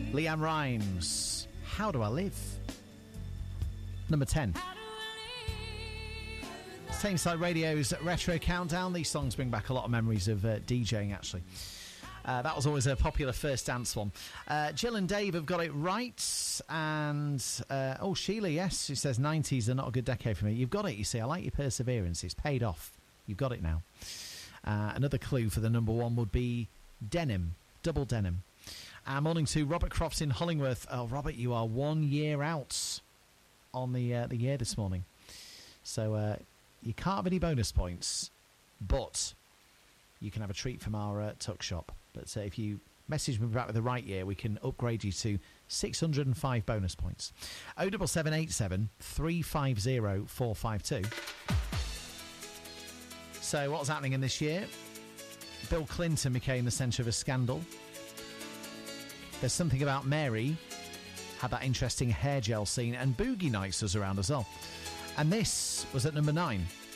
Leanne Rimes, How Do I Live? Number 10. Tameside Radio's Retro Countdown. These songs bring back a lot of memories of DJing, actually. That was always a popular first dance one. Jill and Dave have got it right. And, Sheila, yes, she says 90s are not a good decade for me. You've got it, you see. I like your perseverance. It's paid off. You've got it now. Another clue for the number one would be denim. Double denim. Morning to Robert Crofts in Hollingworth. Oh, Robert, you are 1 year out on the year this morning. So you can't have any bonus points, but you can have a treat from our tuck shop. But if you message me back with the right year, we can upgrade you to 605 bonus points. 07787 350 452. So what's happening in this year? Bill Clinton became the centre of a scandal. There's something about Mary, had that interesting hair gel scene, and Boogie Nights was around as well. And this was at number 9.